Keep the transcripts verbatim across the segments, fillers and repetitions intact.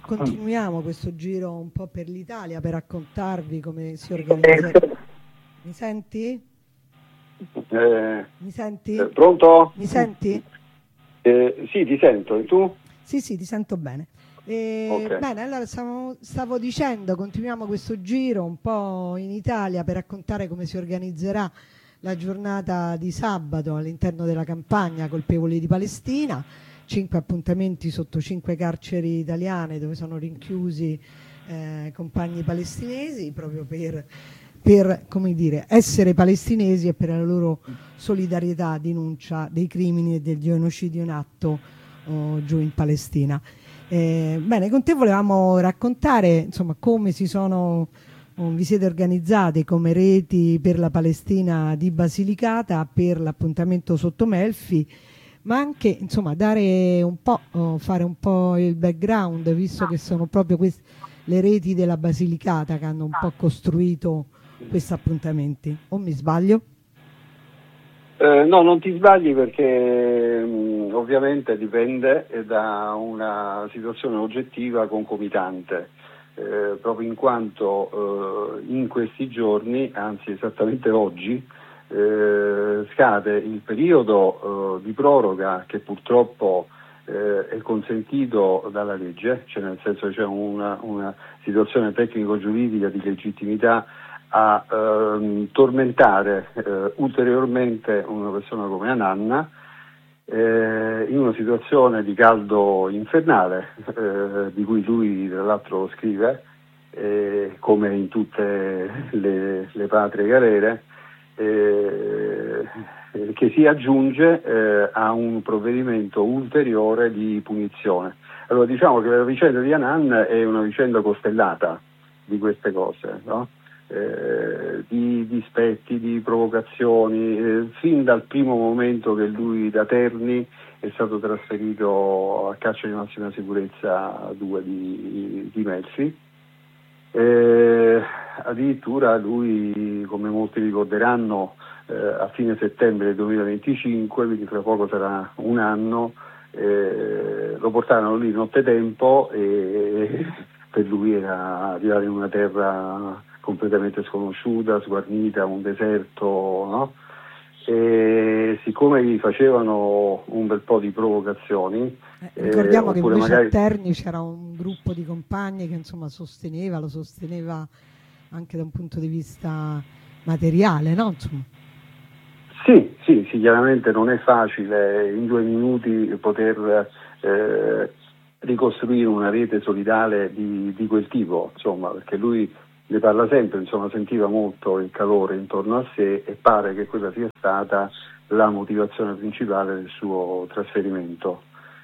continuiamo questo giro un po' per l'Italia per raccontarvi come si organizza. Mi senti? Eh, Mi senti? Eh, pronto? Mi senti? Eh, sì, ti sento, e tu? Sì, sì, ti sento bene. Eh, Okay. Bene, allora stavo, stavo dicendo, continuiamo questo giro un po' in Italia per raccontare come si organizzerà la giornata di sabato all'interno della campagna Colpevoli di Palestina. Cinque appuntamenti sotto cinque carceri italiane dove sono rinchiusi eh, compagni palestinesi proprio per, per come dire, essere palestinesi e per la loro solidarietà, denuncia dei crimini e del genocidio in atto oh, giù in Palestina. Eh, bene, con te volevamo raccontare insomma come si sono oh, vi siete organizzati come reti per la Palestina di Basilicata per l'appuntamento sotto Melfi, ma anche insomma dare un po', oh, fare un po' il background, visto che sono proprio queste le reti della Basilicata che hanno un po' costruito questi appuntamenti. O mi sbaglio? Eh, no, non ti sbagli perché mh, ovviamente dipende da una situazione oggettiva concomitante, eh, proprio in quanto eh, in questi giorni, anzi esattamente oggi, eh, scade il periodo eh, di proroga che purtroppo eh, è consentito dalla legge, cioè nel senso che c'è una, una situazione tecnico-giuridica di legittimità a ehm, tormentare eh, ulteriormente una persona come Ananna eh, in una situazione di caldo infernale eh, di cui lui tra l'altro scrive eh, come in tutte le, le patrie galere eh, che si aggiunge eh, a un provvedimento ulteriore di punizione. Allora diciamo che la vicenda di Anan è una vicenda costellata di queste cose, no? Eh, di dispetti, di provocazioni, eh, fin dal primo momento che lui da Terni è stato trasferito a carcere di massima sicurezza due di, di Melfi. Eh, addirittura lui, come molti ricorderanno, eh, a fine settembre del duemilaventicinque, quindi fra poco sarà un anno, eh, lo portarono lì nottetempo e per lui era arrivare in una terra completamente sconosciuta, sguarnita, un deserto, no? E siccome gli facevano un bel po' di provocazioni, Eh, ricordiamo eh, che oppure invece magari... a Terni c'era un gruppo di compagni che insomma sosteneva, lo sosteneva anche da un punto di vista materiale, no? Insomma. Sì, sì, sì, chiaramente non è facile in due minuti poter eh, ricostruire una rete solidale di, di quel tipo, insomma, perché lui ne parla sempre, insomma, sentiva molto il calore intorno a sé e pare che quella sia stata la motivazione principale del suo trasferimento.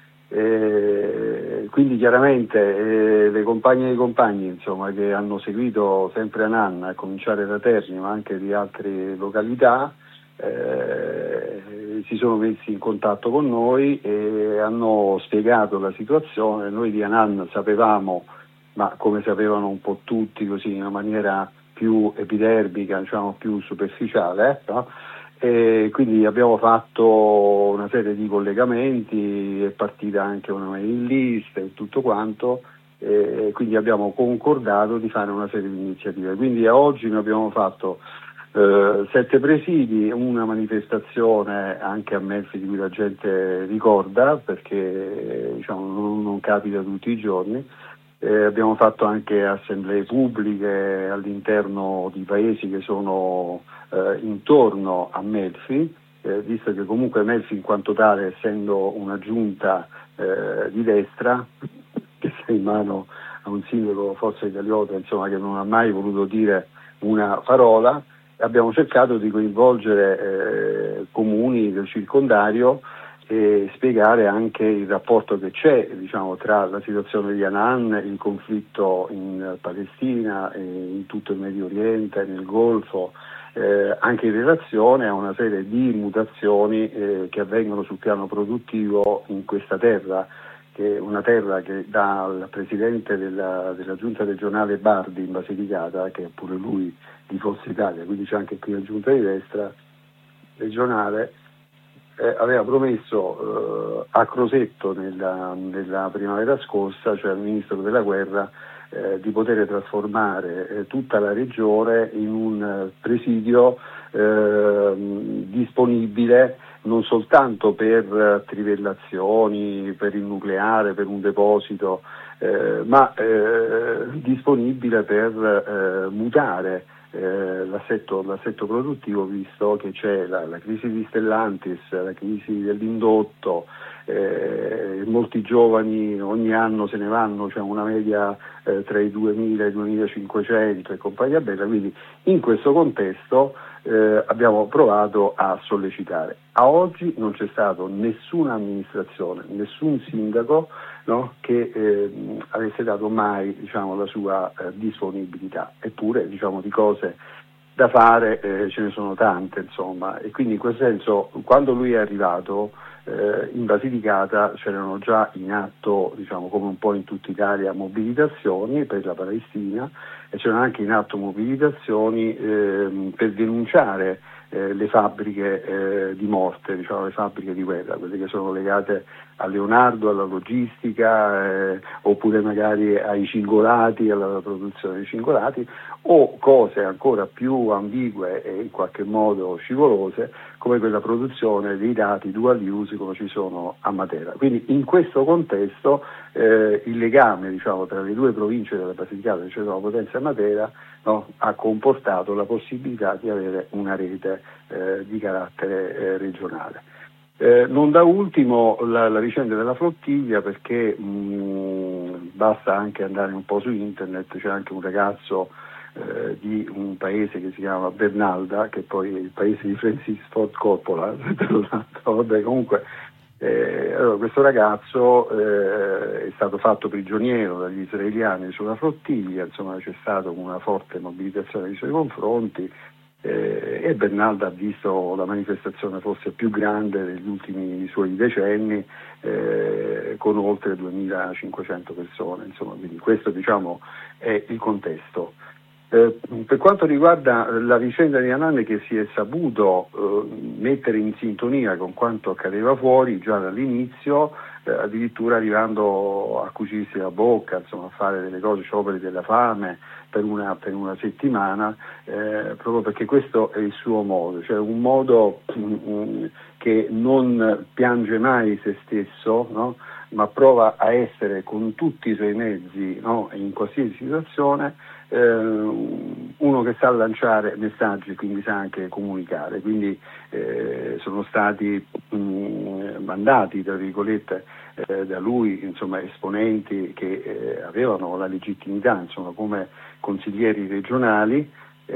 Eh, quindi chiaramente eh, le compagne e i compagni insomma, che hanno seguito sempre Ananna, a cominciare da Terni ma anche di altre località, eh, si sono messi in contatto con noi e hanno spiegato la situazione. Noi di Anan sapevamo, ma come sapevano un po' tutti, così in una maniera più epidermica, diciamo più superficiale, eh, no? E quindi abbiamo fatto una serie di collegamenti, è partita anche una mailing list e tutto quanto, e quindi abbiamo concordato di fare una serie di iniziative. Quindi a oggi noi abbiamo fatto eh, sette presidi, una manifestazione anche a Melfi di cui la gente ricorda perché diciamo, non, non capita tutti i giorni. Eh, abbiamo fatto anche assemblee pubbliche all'interno di paesi che sono eh, intorno a Melfi, eh, visto che comunque Melfi in quanto tale, essendo una giunta eh, di destra, che sta in mano a un sindaco Forza Italiota, insomma, che non ha mai voluto dire una parola, abbiamo cercato di coinvolgere eh, comuni del circondario e spiegare anche il rapporto che c'è diciamo, tra la situazione di Anan, il conflitto in Palestina, e in tutto il Medio Oriente, nel Golfo, eh, anche in relazione a una serie di mutazioni eh, che avvengono sul piano produttivo in questa terra, che è una terra che dal presidente della, della giunta regionale Bardi in Basilicata, che è pure lui di Forza Italia, quindi c'è anche qui la giunta di destra regionale, eh, aveva promesso eh, a Crosetto nella, nella primavera scorsa, cioè al ministro della guerra, eh, di poter trasformare eh, tutta la regione in un eh, presidio eh, disponibile non soltanto per eh, trivellazioni, per il nucleare, per un deposito, eh, ma eh, disponibile per eh, mutare eh, l'assetto, l'assetto produttivo, visto che c'è la, la crisi di Stellantis, la crisi dell'indotto, eh, molti giovani ogni anno se ne vanno, c'è una media eh, tra i duemila e i duemilacinquecento e compagnia bella, quindi in questo contesto eh, abbiamo provato a sollecitare. A oggi non c'è stato nessuna amministrazione, nessun sindaco, no, che eh, avesse dato mai, diciamo, la sua eh, disponibilità, eppure, diciamo, di cose da fare eh, ce ne sono tante, insomma, e quindi in questo senso quando lui è arrivato eh, in Basilicata c'erano già in atto, diciamo, come un po' in tutta Italia, mobilitazioni per la Palestina, e c'erano anche in atto mobilitazioni eh, per denunciare eh, le fabbriche eh, di morte, diciamo, le fabbriche di guerra, quelle che sono legate a Leonardo, alla logistica, eh, oppure magari ai cingolati, alla produzione di cingolati, o cose ancora più ambigue e in qualche modo scivolose, come quella produzione dei dati dual use come ci sono a Matera. Quindi in questo contesto eh, il legame, diciamo, tra le due province della Basilicata, cioè la Potenza e Matera, no, ha comportato la possibilità di avere una rete eh, di carattere eh, regionale. Eh, non da ultimo la, la vicenda della flottiglia, perché mh, basta anche andare un po' su internet, c'è anche un ragazzo eh, di un paese che si chiama Bernalda, che poi è il paese di Francis Ford Coppola, vabbè, comunque eh, allora, questo ragazzo eh, è stato fatto prigioniero dagli israeliani sulla flottiglia, insomma c'è stata una forte mobilitazione nei suoi confronti. Eh, e Bernalda ha visto la manifestazione forse più grande degli ultimi suoi decenni, eh, con oltre duemilacinquecento persone, insomma, quindi questo, diciamo, è il contesto. Eh, per quanto riguarda la vicenda di Hanan, che si è saputo eh, mettere in sintonia con quanto accadeva fuori già dall'inizio, eh, addirittura arrivando a cucirsi la bocca, insomma, a fare delle cose, scioperi della fame per una, per una settimana, eh, proprio perché questo è il suo modo, cioè un modo um, che non piange mai se stesso, no? Ma prova a essere con tutti i suoi mezzi, no? In qualsiasi situazione, eh, uno che sa lanciare messaggi, quindi sa anche comunicare, quindi eh, sono stati mh, mandati, tra virgolette, eh, da lui, insomma, esponenti che eh, avevano la legittimità, insomma, come consiglieri regionali,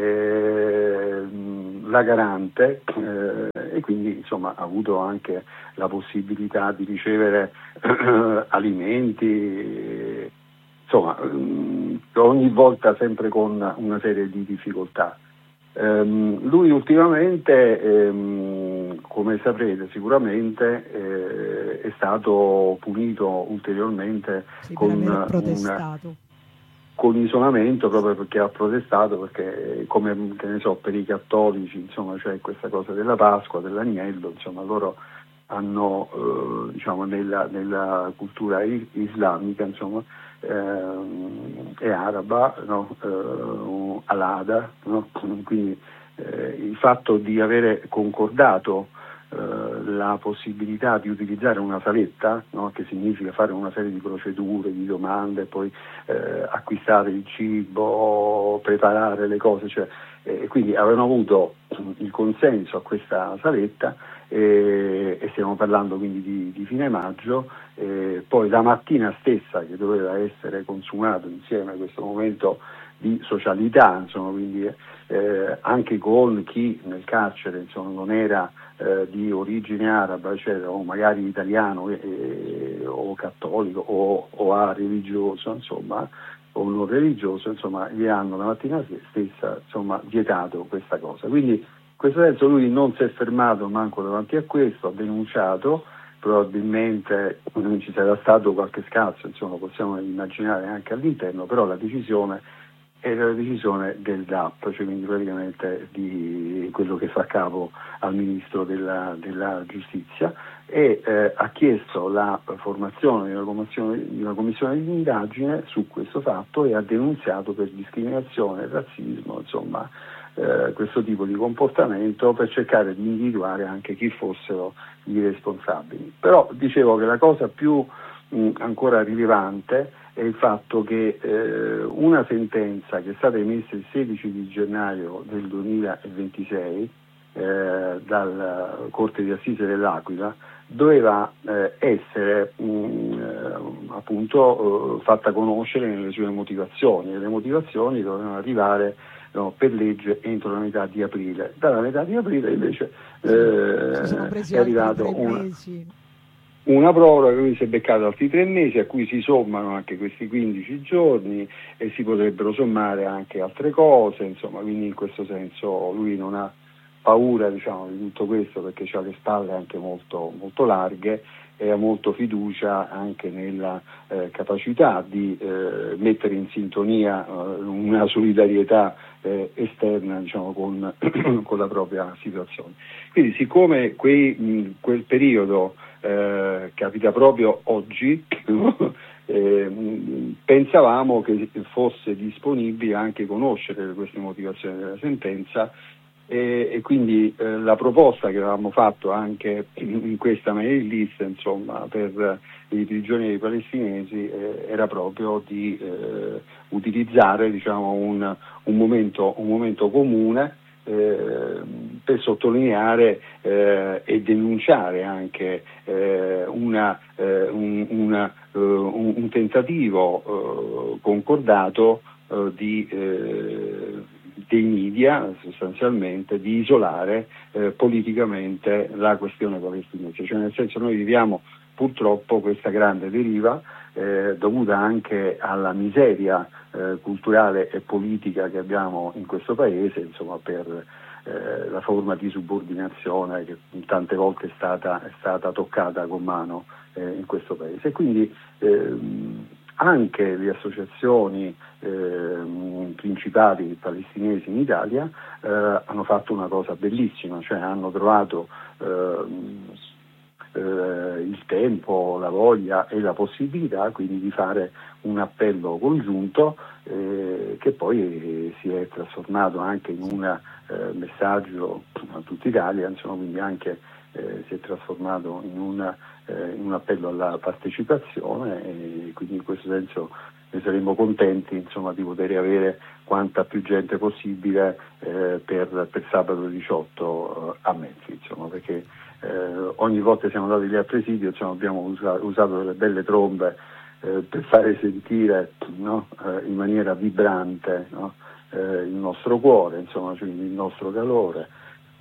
eh, la garante, eh, e quindi, insomma, ha avuto anche la possibilità di ricevere eh, alimenti, insomma, mh, ogni volta sempre con una serie di difficoltà. Um, lui ultimamente, um, come saprete sicuramente, eh, è stato punito ulteriormente sì, con, per aver protestato. Un, con isolamento, proprio perché ha protestato, perché come, che ne so, per i cattolici, insomma, c'è questa cosa della Pasqua, dell'agnello, insomma, loro hanno, eh, diciamo, nella, nella cultura islamica, insomma, eh, e araba, no? eh, alada, no? Quindi eh, il fatto di avere concordato eh, la possibilità di utilizzare una saletta, no? Che significa fare una serie di procedure, di domande, poi eh, acquistare il cibo, preparare le cose, cioè, eh, quindi avevano avuto il consenso a questa saletta. E, e stiamo parlando quindi di, di fine maggio, e poi la mattina stessa, che doveva essere consumato insieme a questo momento di socialità, insomma, quindi eh, anche con chi nel carcere, insomma, non era eh, di origine araba, cioè, o magari italiano eh, o cattolico o, o a religioso, insomma, o non religioso, insomma, gli hanno la mattina stessa, insomma, vietato questa cosa. Quindi in questo senso lui non si è fermato manco davanti a questo, ha denunciato, probabilmente ci sarà stato qualche scazzo, insomma, possiamo immaginare anche all'interno, però la decisione è la decisione del D A P, cioè quindi praticamente di quello che fa capo al Ministro della, della Giustizia, e eh, ha chiesto la formazione di una commissione, di una commissione di indagine su questo fatto e ha denunziato per discriminazione e razzismo, insomma, eh, questo tipo di comportamento, per cercare di individuare anche chi fossero i responsabili. Però dicevo che la cosa più mh, ancora rilevante è il fatto che eh, una sentenza che è stata emessa il sedici di gennaio del duemilaventisei eh, dalla Corte di Assise dell'Aquila doveva eh, essere mh, eh, appunto eh, fatta conoscere nelle sue motivazioni, e le motivazioni dovevano arrivare no, per legge entro la metà di aprile. Dalla metà di aprile invece eh, si sono presi è arrivato altri tre una, mesi. una proroga, quindi si è beccato altri tre mesi a cui si sommano anche questi quindici giorni e si potrebbero sommare anche altre cose, insomma, quindi in questo senso lui non ha paura, diciamo, di tutto questo, perché ha le spalle anche molto, molto larghe e ha molto fiducia anche nella eh, capacità di eh, mettere in sintonia eh, una solidarietà eh, esterna, diciamo, con, con la propria situazione. Quindi siccome quei, mh, quel periodo eh, capita proprio oggi, eh, pensavamo che fosse disponibile anche conoscere queste motivazioni della sentenza, e, e quindi eh, la proposta che avevamo fatto anche in questa mail list, insomma, per i prigionieri palestinesi eh, era proprio di eh, utilizzare, diciamo, un, un, momento, un momento comune eh, per sottolineare eh, e denunciare anche eh, una, eh, un, una, uh, un, un tentativo uh, concordato uh, di eh, dei media sostanzialmente di isolare eh, politicamente la questione palestinese, cioè nel senso noi viviamo purtroppo questa grande deriva eh, dovuta anche alla miseria eh, culturale e politica che abbiamo in questo paese, insomma, per eh, la forma di subordinazione che tante volte è stata, è stata toccata con mano eh, in questo paese. E quindi ehm, anche le associazioni eh, principali palestinesi in Italia eh, hanno fatto una cosa bellissima, cioè hanno trovato eh, eh, il tempo, la voglia e la possibilità quindi di fare un appello congiunto eh, che poi si è trasformato anche in un eh, messaggio a tutta Italia, insomma, quindi anche eh, si è trasformato in una in un appello alla partecipazione, e quindi in questo senso ne saremmo contenti, insomma, di poter avere quanta più gente possibile eh, per, per sabato diciotto eh, a Memphis, insomma, perché eh, ogni volta che siamo andati lì al presidio, insomma, abbiamo usato, usato delle belle trombe eh, per fare sentire, no, eh, in maniera vibrante, no, eh, il nostro cuore, insomma, cioè il nostro calore.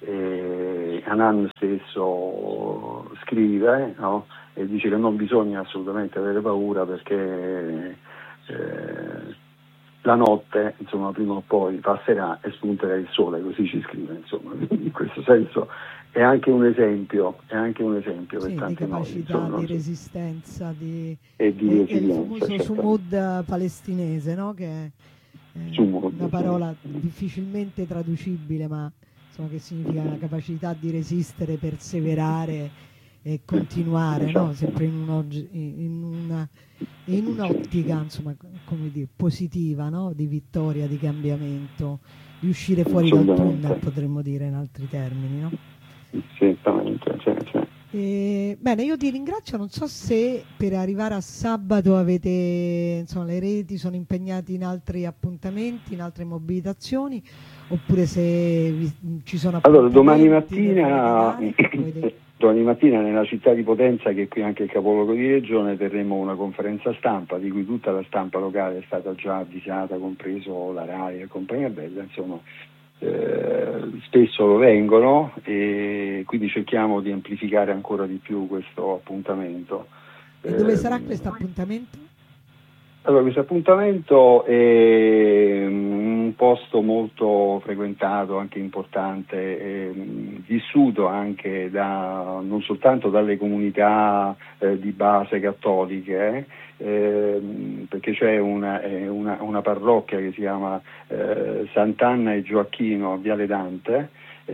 E Hanan stesso scrive, no? E dice che non bisogna assolutamente avere paura perché eh, la notte, insomma, prima o poi passerà e spunterà il sole, così ci scrive, insomma. In questo senso è anche un esempio, è anche un esempio sì, per tanti di capacità, noi, insomma, di resistenza, di, e di e, e il resilienza, famoso sumud palestinese, no? Che è eh, una parola difficilmente traducibile, ma insomma, che significa la capacità di resistere, perseverare e continuare, no? Sempre in, un, in, una, in un'ottica, insomma, come dire, positiva, no? Di vittoria, di cambiamento, di uscire fuori dal tunnel, potremmo dire in altri termini, no? Certamente, cioè, cioè. E, bene, io ti ringrazio, non so se per arrivare a sabato avete, insomma, le reti sono impegnate in altri appuntamenti, in altre mobilitazioni, oppure se vi, ci sono allora domani mattina domani mattina nella città di Potenza, che è qui anche il capoluogo di regione, terremo una conferenza stampa di cui tutta la stampa locale è stata già avvisata, compreso la RAI e compagnia bella, insomma. Eh, spesso lo vengono e quindi cerchiamo di amplificare ancora di più questo appuntamento. E dove eh, sarà questo appuntamento? Allora, questo appuntamento è un posto molto frequentato, anche importante, eh, vissuto anche da, non soltanto dalle comunità eh, di base cattoliche, eh, perché c'è una, eh, una, una parrocchia che si chiama eh, Sant'Anna e Gioacchino a Viale Dante,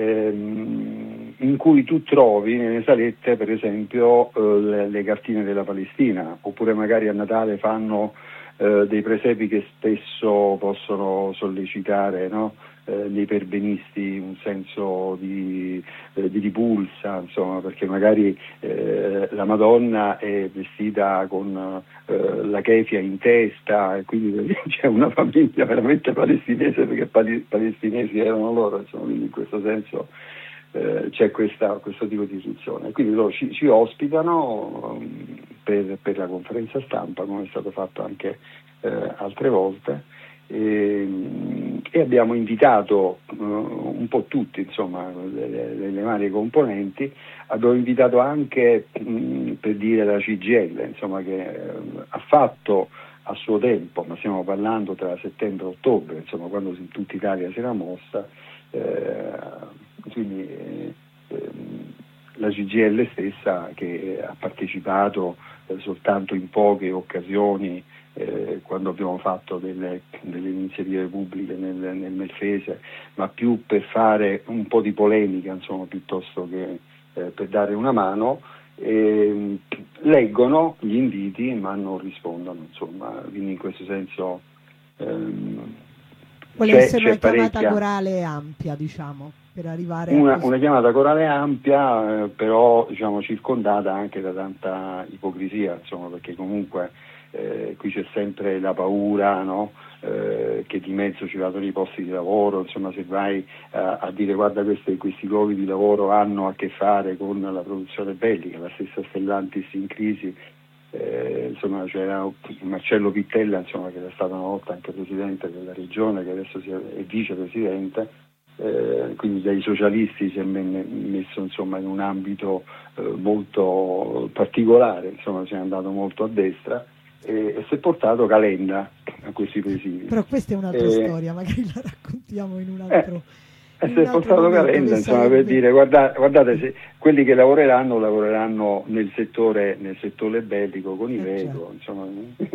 ehm, in cui tu trovi nelle salette per esempio eh, le, le cartine della Palestina, oppure magari a Natale fanno eh, dei presepi che spesso possono sollecitare, no? eh, nei perbenisti un senso di, eh, di ripulsa, insomma, perché magari eh, la Madonna è vestita con eh, la chefia in testa e quindi c'è una famiglia veramente palestinese, perché pal- palestinesi erano loro, insomma, quindi in questo senso eh, c'è questa, questo tipo di istruzione. Quindi loro ci, ci ospitano um, per, per la conferenza stampa, come è stato fatto anche eh, altre volte. E, e abbiamo invitato uh, un po' tutti, insomma, le, le, le varie componenti. Abbiamo invitato anche mh, per dire la C G I L, insomma, che uh, ha fatto a suo tempo, ma stiamo parlando tra settembre e ottobre, insomma, quando tutta Italia si era mossa, eh, quindi eh, la C G I L stessa, che ha partecipato eh, soltanto in poche occasioni Eh, quando abbiamo fatto delle, delle iniziative pubbliche nel, nel Melfese, ma più per fare un po' di polemica, insomma, piuttosto che eh, per dare una mano, eh, leggono gli inviti ma non rispondono, insomma, quindi in questo senso ehm, vuole c'è, essere c'è una chiamata parecchia... corale ampia, diciamo, per arrivare Una, a questo. una chiamata corale ampia, eh, però diciamo circondata anche da tanta ipocrisia, insomma, perché comunque eh, qui c'è sempre la paura, no? eh, che di mezzo ci vadano i posti di lavoro, insomma, se vai eh, a dire guarda questi, questi luoghi di lavoro hanno a che fare con la produzione bellica, la stessa Stellantis in crisi. Eh, insomma, c'era Marcello Pittella, insomma, che era stato una volta anche presidente della regione, che adesso è vicepresidente, eh, quindi dai socialisti si è messo, insomma, in un ambito eh, molto particolare, insomma, si è andato molto a destra e, e si è portato Calenda a questi presidi. Però questa è un'altra eh, storia, magari la raccontiamo in un altro eh, E in si un è altro portato momento, Calenda, che insomma, sarebbe... per dire guarda, guardate, se quelli che lavoreranno lavoreranno nel settore, nel settore bellico con i Eh, Vego, certo. insomma,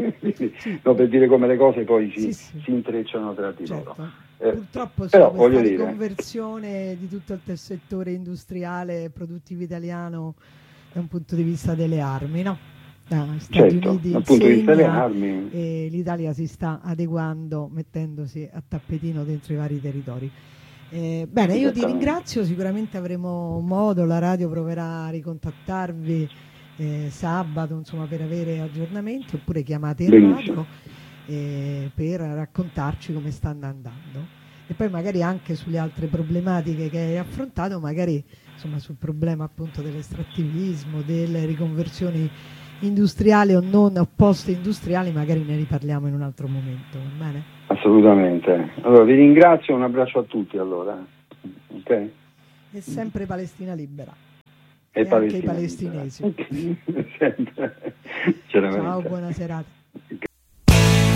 Sì. no, per dire come le cose poi si, Sì, sì. si intrecciano tra di Certo. loro. Eh, Purtroppo sì, però, questa voglio dire, riconversione di tutto il settore industriale e produttivo italiano da un punto di vista delle armi, no? Da Stati certo, Uniti dal punto di vista delle insegna armi, e l'Italia si sta adeguando, mettendosi a tappetino dentro i vari territori. Eh, bene, io ti esattamente. ringrazio, sicuramente avremo modo, la radio proverà a ricontattarvi eh, sabato, insomma, per avere aggiornamenti, oppure chiamate in Benissimo. radio eh, per raccontarci come stanno andando. E poi magari anche sulle altre problematiche che hai affrontato, magari insomma sul problema appunto dell'estrattivismo, delle riconversioni industriali o non, o post-industriali, magari ne riparliamo in un altro momento, va bene? Assolutamente. Allora vi ringrazio, un abbraccio a tutti allora. Ok? E sempre Palestina libera. E, E anche i Palestina palestinesi. libera. Sempre. Ciao, buona serata.